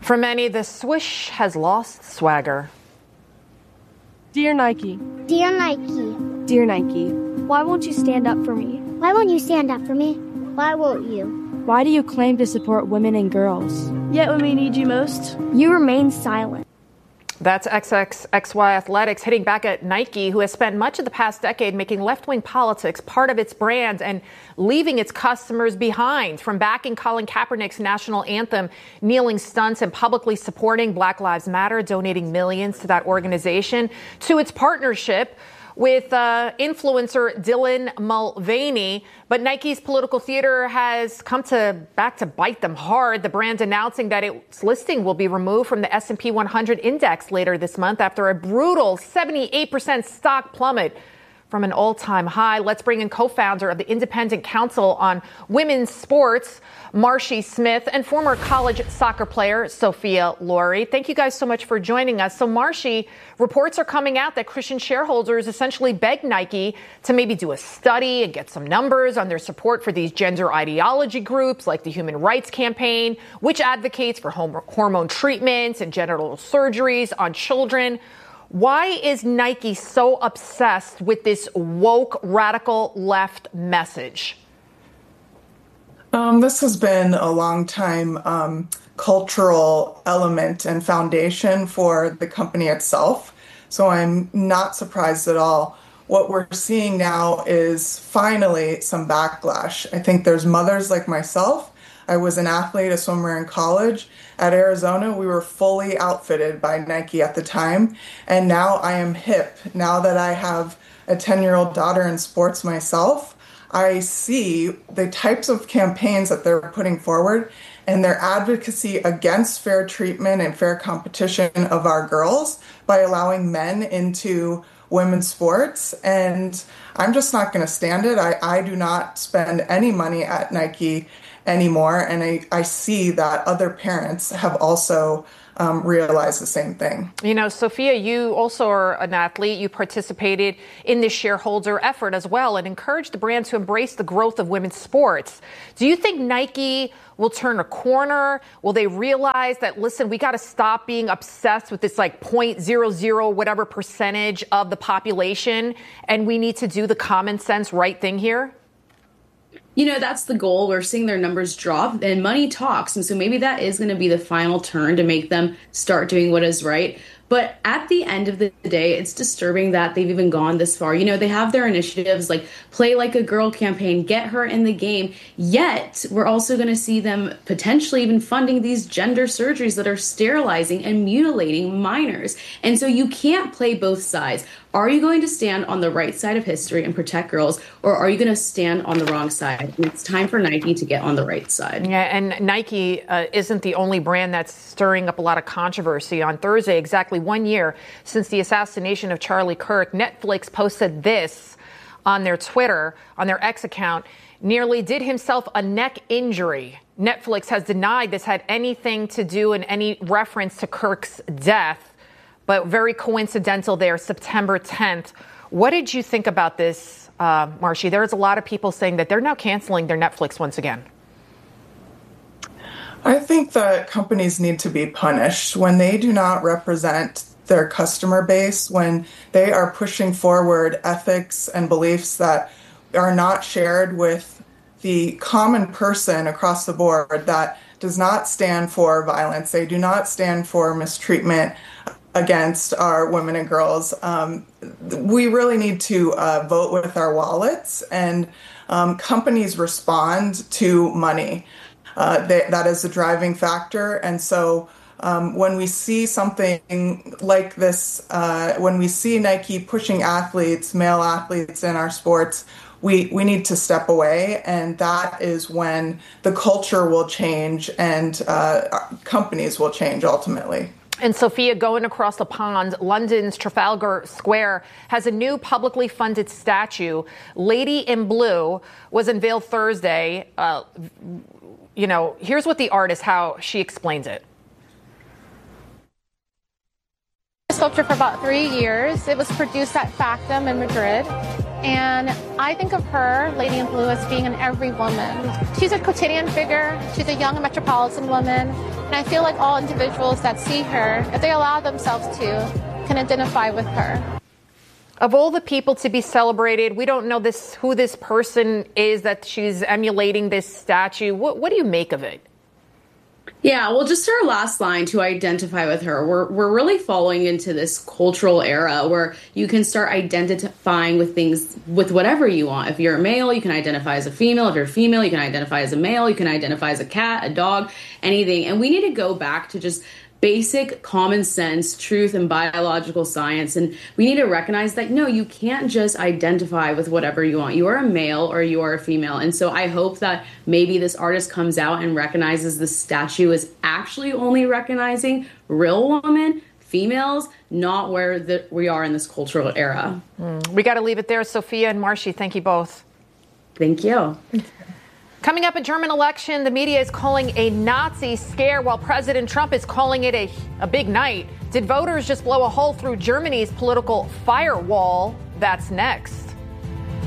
For many, the swoosh has lost swagger. Dear Nike. Dear Nike. Dear Nike. Why won't you stand up for me? Why won't you stand up for me? Why won't you? Why do you claim to support women and girls? Yet when we need you most, you remain silent. That's XXXY Athletics hitting back at Nike, who has spent much of the past decade making left-wing politics part of its brand and leaving its customers behind. From backing Colin Kaepernick's national anthem, kneeling stunts, and publicly supporting Black Lives Matter, donating millions to that organization, to its partnership with influencer Dylan Mulvaney. But Nike's political theater has come back to bite them hard. The brand announcing that its listing will be removed from the S&P 100 index later this month after a brutal 78% stock plummet from an all-time high. Let's bring in co-founder of the Independent Council on Women's Sports, Marcy Smith, and former college soccer player Sophia Laurie. Thank you guys so much for joining us. So, Marcy, reports are coming out that Christian shareholders essentially begged Nike to maybe do a study and get some numbers on their support for these gender ideology groups like the Human Rights Campaign, which advocates for hormone treatments and genital surgeries on children. Why is Nike so obsessed with this woke radical left message? This has been a long time cultural element and foundation for the company itself. So I'm not surprised at all. What we're seeing now is finally some backlash. I think there's mothers like myself. I was an athlete, a swimmer in college. At Arizona, we were fully outfitted by Nike at the time. And now I am hip. Now that I have a 10-year-old daughter in sports myself, I see the types of campaigns that they're putting forward and their advocacy against fair treatment and fair competition of our girls by allowing men into women's sports. And I'm just not going to stand it. I do not spend any money at Nike anymore. And I see that other parents have also realized the same thing. You know, Sophia, you also are an athlete. You participated in this shareholder effort as well and encouraged the brand to embrace the growth of women's sports. Do you think Nike will turn a corner? Will they realize that, listen, we got to stop being obsessed with this like 0.00 whatever percentage of the population, and we need to do the common sense right thing here? You know, that's the goal. We're seeing their numbers drop and money talks. And so maybe that is going to be the final turn to make them start doing what is right. But at the end of the day, it's disturbing that they've even gone this far. You know, they have their initiatives like Play Like a Girl campaign, get her in the game. Yet we're also going to see them potentially even funding these gender surgeries that are sterilizing and mutilating minors. And so you can't play both sides. Are you going to stand on the right side of history and protect girls, or are you going to stand on the wrong side? And it's time for Nike to get on the right side. Yeah, and Nike isn't the only brand that's stirring up a lot of controversy. On Thursday, exactly 1 year since the assassination of Charlie Kirk, Netflix posted this on their Twitter, on their X account, nearly did himself a neck injury. Netflix has denied this had anything to do in any reference to Kirk's death. But very coincidental there, September 10th. What did you think about this, Marcy? There's a lot of people saying that they're now canceling their Netflix once again. I think that companies need to be punished when they do not represent their customer base, when they are pushing forward ethics and beliefs that are not shared with the common person across the board, that does not stand for violence. They do not stand for mistreatment against our women and girls. We really need to vote with our wallets, and companies respond to money. That is the driving factor. And so when we see something like this, when we see Nike pushing athletes, male athletes in our sports, we need to step away. And that is when the culture will change and companies will change ultimately. And Sophia, going across the pond, London's Trafalgar Square has a new publicly funded statue. Lady in Blue was unveiled Thursday. Here's what the artist, how she explains it. Sculpture for about 3 years. It was produced at Factum in Madrid. And I think of her, Lady in Blue, as being an every woman. She's a quotidian figure. She's a young metropolitan woman. And I feel like all individuals that see her, if they allow themselves to, can identify with her. Of all the people to be celebrated, we don't know who this person is that she's emulating this statue. What do you make of it? Yeah, well, just her last line, to identify with her. We're really falling into this cultural era where you can start identifying with things with whatever you want. If you're a male, you can identify as a female. If you're a female, you can identify as a male. You can identify as a cat, a dog, anything. And we need to go back to just basic common sense, truth, and biological science. And we need to recognize that, no, you can't just identify with whatever you want. You are a male or you are a female. And so I hope that maybe this artist comes out and recognizes the statue is actually only recognizing real women, females, not where we are in this cultural era. We got to leave it there. Sophia and Marcy, thank you both. Thank you. Coming up, a German election, the media is calling a Nazi scare while President Trump is calling it a big night. Did voters just blow a hole through Germany's political firewall? That's next.